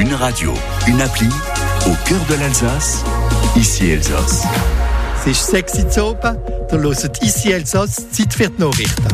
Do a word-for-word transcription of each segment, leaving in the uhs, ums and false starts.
Une radio, une appli, au cœur de l'Alsace, ici Elsass. Es ist sechs Uhr zu oben, ihr hört ici Elsass, Zeit für die Nachrichten.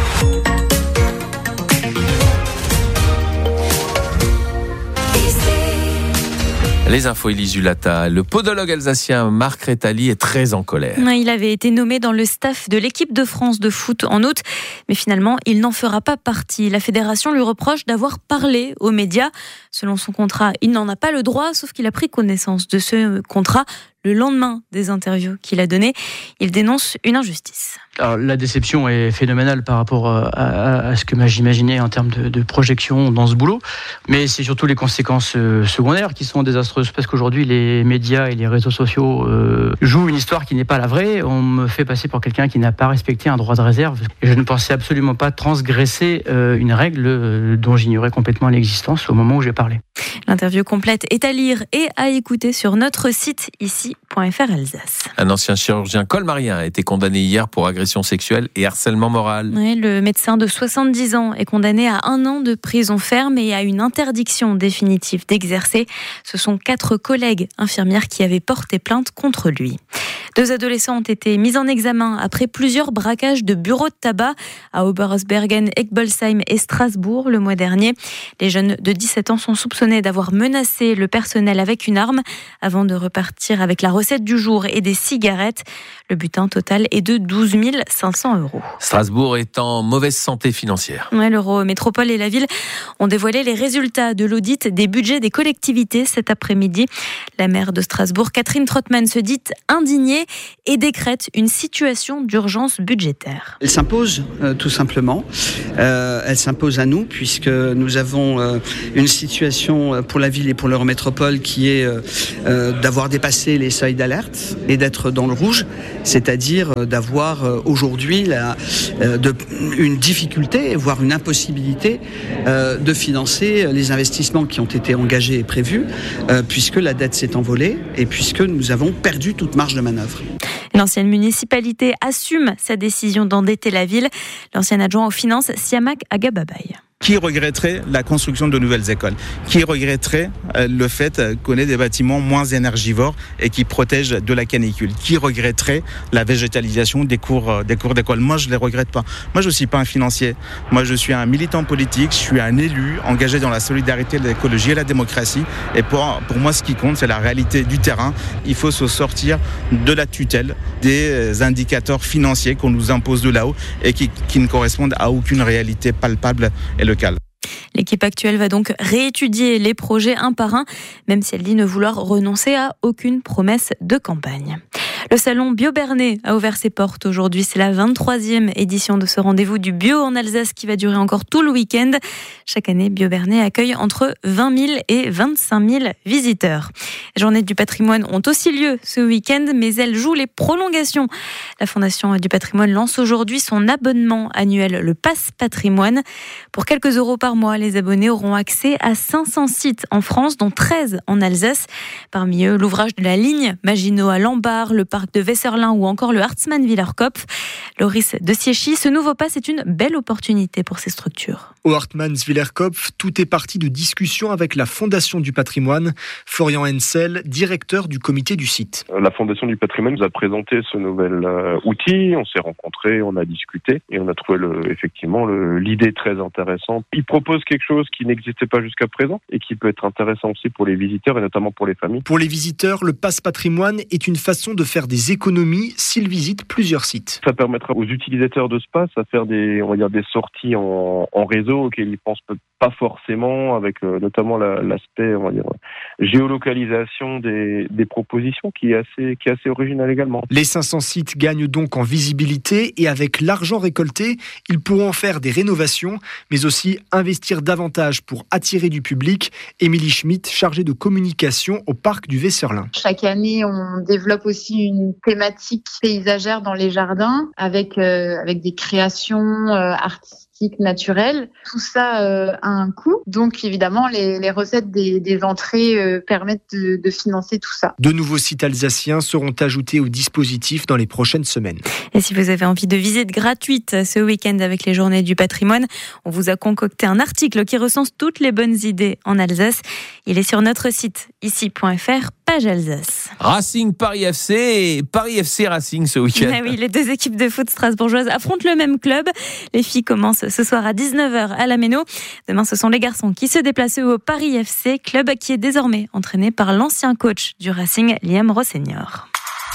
Les infos, Élise Julata. Le podologue alsacien Marc Rétali est très en colère. Il avait été nommé dans le staff de l'équipe de France de foot en août, mais finalement, il n'en fera pas partie. La fédération lui reproche d'avoir parlé aux médias. Selon son contrat, il n'en a pas le droit, sauf qu'il a pris connaissance de ce contrat le lendemain des interviews qu'il a données. Il dénonce une injustice. Alors, la déception est phénoménale par rapport à, à, à ce que j'imaginais en termes de, de projection dans ce boulot, mais c'est surtout les conséquences euh, secondaires qui sont désastreuses, parce qu'aujourd'hui les médias et les réseaux sociaux euh, jouent une histoire qui n'est pas la vraie. On me fait passer pour quelqu'un qui n'a pas respecté un droit de réserve, et je ne pensais absolument pas transgresser euh, une règle euh, dont j'ignorais complètement l'existence au moment où j'ai parlé. L'interview complète est à lire et à écouter sur notre site ici point f r Alsace. Un ancien chirurgien colmarien a été condamné hier pour agression sexuelle et harcèlement moral. Oui, le médecin de soixante-dix ans est condamné à un an de prison ferme et à une interdiction définitive d'exercer. Ce sont quatre collègues infirmières qui avaient porté plainte contre lui. Deux adolescents ont été mis en examen après plusieurs braquages de bureaux de tabac à Oberhausbergen, Eckbolsheim et Strasbourg le mois dernier. Les jeunes de dix-sept ans sont soupçonnés d'avoir menacé le personnel avec une arme avant de repartir avec la recette du jour et des cigarettes. Le butin total est de douze mille cinq cents euros. Strasbourg est en mauvaise santé financière. Ouais, l'Eurométropole et la ville ont dévoilé les résultats de l'audit des budgets des collectivités cet après-midi. La maire de Strasbourg, Catherine Trottmann, se dit indignée et décrète une situation d'urgence budgétaire. Elle s'impose euh, tout simplement. Euh, elle s'impose à nous puisque nous avons euh, une situation pour la ville et pour l'Eurométropole qui est euh, euh, d'avoir dépassé les seuils d'alerte et d'être dans le rouge, c'est-à-dire euh, d'avoir euh, aujourd'hui la, euh, de, une difficulté, voire une impossibilité euh, de financer les investissements qui ont été engagés et prévus euh, puisque la dette s'est envolée et puisque nous avons perdu toute marge de manœuvre. L'ancienne municipalité assume sa décision d'endetter la ville. L'ancien adjoint aux finances, Siamak Agababay. Qui regretterait la construction de nouvelles écoles? Qui regretterait le fait qu'on ait des bâtiments moins énergivores et qui protègent de la canicule? Qui regretterait la végétalisation des cours, des cours d'école? Moi, je ne les regrette pas. Moi, je ne suis pas un financier. Moi, je suis un militant politique. Je suis un élu engagé dans la solidarité, l'écologie et la démocratie. Et pour, pour moi, ce qui compte, c'est la réalité du terrain. Il faut se sortir de la tutelle des indicateurs financiers qu'on nous impose de là-haut et qui, qui ne correspondent à aucune réalité palpable et locale. L'équipe actuelle va donc réétudier les projets un par un, même si elle dit ne vouloir renoncer à aucune promesse de campagne. Le salon Bio-Bernay a ouvert ses portes aujourd'hui. C'est la vingt-troisième édition de ce rendez-vous du bio en Alsace qui va durer encore tout le week-end. Chaque année, Bio-Bernay accueille entre vingt mille et vingt-cinq mille visiteurs. Les journées du patrimoine ont aussi lieu ce week-end, mais elles jouent les prolongations. La Fondation du patrimoine lance aujourd'hui son abonnement annuel, le Pass Patrimoine. Pour quelques euros par mois, les abonnés auront accès à cinq cents sites en France, dont treize en Alsace. Parmi eux, l'ouvrage de la ligne Maginot à Lambar, le parc de Wesserlin ou encore le Hartmann-Willerkopf. Loris de Siechy, ce nouveau pass est une belle opportunité pour ces structures. Au Hartmann-Willerkopf, tout est parti de discussions avec la Fondation du patrimoine. Florian Hensel, directeur du comité du site. La Fondation du patrimoine nous a présenté ce nouvel euh, outil. On s'est rencontrés, on a discuté et on a trouvé le, effectivement le, l'idée très intéressante. Il propose quelque chose qui n'existait pas jusqu'à présent et qui peut être intéressant aussi pour les visiteurs et notamment pour les familles. Pour les visiteurs, le pass patrimoine est une façon de faire des économies s'ils visitent plusieurs sites. Ça permettra aux utilisateurs de ce pass à faire des, on va dire, des sorties en, en réseau auxquelles ils pensent pas forcément, avec euh, notamment la, l'aspect, on va dire, géolocalisation des, des propositions qui est assez, qui est assez original également. Les cinq cents sites gagnent donc en visibilité et avec l'argent récolté, ils pourront faire des rénovations, mais aussi investir davantage pour attirer du public. Émilie Schmitt, chargée de communication au parc du Wesserlin. Chaque année, on développe aussi une thématique paysagère dans les jardins avec, euh, avec des créations euh, artistiques naturelles. Tout ça euh, a un coût. Donc évidemment, les, les recettes des, des entrées euh, permettent de, de financer tout ça. De nouveaux sites alsaciens seront ajoutés au dispositif dans les prochaines semaines. Et si vous avez envie de visite gratuite ce week-end avec les journées du patrimoine, on vous a concocté un article qui recense toutes les bonnes idées en Alsace. Il est sur notre site ici point f r, page Alsace. Racing Paris F C et Paris F C Racing ce week-end. Ah oui, les deux équipes de foot strasbourgeoises affrontent le même club. Les filles commencent ce soir à dix-neuf heures à la Méno. Demain, ce sont les garçons qui se déplacent au Paris F C, club qui est désormais entraîné par l'ancien coach du Racing, Liam Rossignol.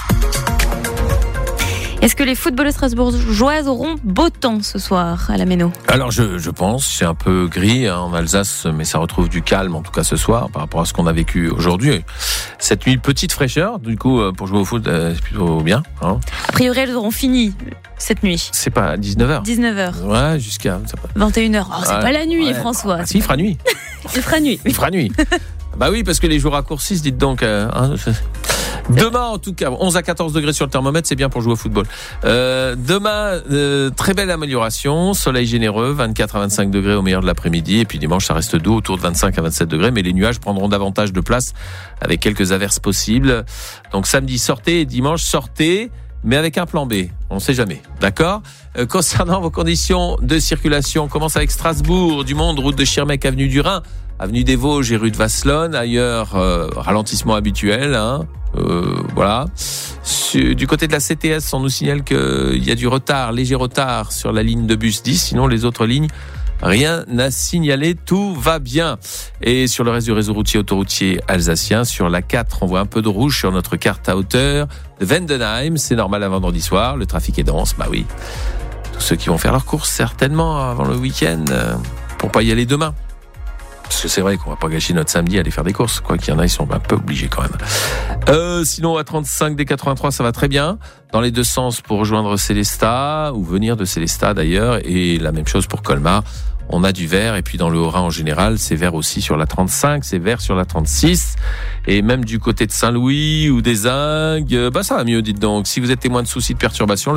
Est-ce que les footballeuses strasbourgeoises auront beau temps ce soir à la Méno ? Alors je, je pense, c'est un peu gris hein, en Alsace, mais ça retrouve du calme en tout cas ce soir par rapport à ce qu'on a vécu aujourd'hui. Cette nuit, petite fraîcheur, du coup pour jouer au foot, c'est plutôt bien. Hein. A priori, elles auront fini cette nuit. C'est pas à dix-neuf heures dix-neuf heures. Ouais, jusqu'à... vingt et une heures. Oh, c'est ouais, pas la nuit, ouais. François. Ah, si, il fera nuit. Il fera nuit. Il fera nuit. Bah oui, parce que les jours raccourcissent, dites donc. Euh, hein, demain, en tout cas, onze à quatorze degrés sur le thermomètre, c'est bien pour jouer au football. Euh, demain, euh, très belle amélioration, soleil généreux, vingt-quatre à vingt-cinq degrés au meilleur de l'après-midi, et puis dimanche, ça reste doux, autour de vingt-cinq à vingt-sept degrés, mais les nuages prendront davantage de place, avec quelques averses possibles. Donc samedi, sortez, et dimanche, sortez, mais avec un plan B, on ne sait jamais, d'accord ? euh, Concernant vos conditions de circulation, on commence avec Strasbourg, du Monde, route de Schirmeck, avenue du Rhin, avenue des Vosges et rue de Vasselonne. Ailleurs, euh, ralentissement habituel, hein, euh, voilà. Du côté de la C T S, on nous signale qu'il y a du retard, léger retard sur la ligne de bus dix, sinon les autres lignes, rien à signaler, tout va bien. Et sur le reste du réseau routier autoroutier alsacien, sur la quatre, on voit un peu de rouge sur notre carte à hauteur de Vendenheim. C'est normal un vendredi soir, le trafic est dense, bah oui. Tous ceux qui vont faire leurs courses certainement avant le week-end, euh, pour pas y aller demain. Parce que c'est vrai qu'on va pas gâcher notre samedi à aller faire des courses. Quoi qu'il y en a, ils sont un peu obligés quand même. Euh, sinon, à trente-cinq des quatre-vingt-trois, ça va très bien. Dans les deux sens pour rejoindre Célestat, ou venir de Célestat d'ailleurs. Et la même chose pour Colmar. On a du vert. Et puis dans le Haut-Rhin en général, c'est vert aussi sur la trente-cinq, c'est vert sur la trente-six. Et même du côté de Saint-Louis ou des Ingues, bah ça va mieux, dites donc. Si vous êtes témoin de soucis de perturbation,